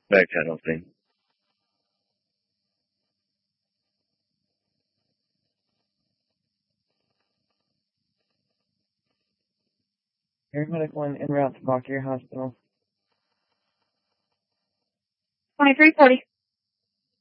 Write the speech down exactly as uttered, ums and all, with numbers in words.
that kind of thing. Paramedic one en route to Fauquier Hospital. twenty-three forty.